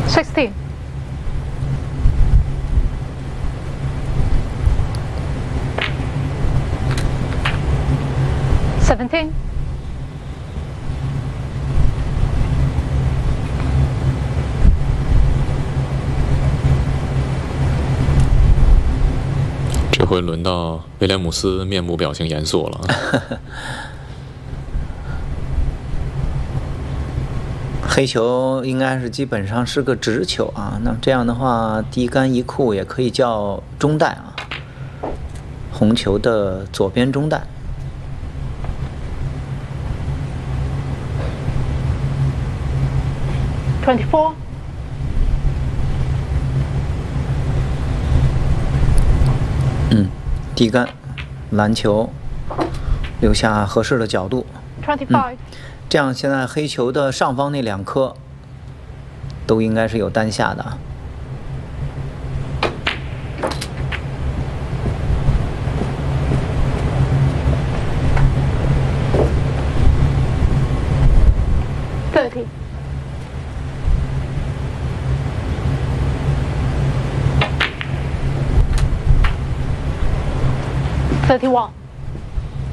16. 17. 这回轮到威廉姆斯面部表情严肃了。 黑球应该是基本上是个直球啊，那么这样的话，低杆一库也可以叫中带啊，红球的左边中带。 24. 低杆篮球，留下合适的角度。 25. 这样现在黑球的上方那2颗都应该是有单下的。 30. 31.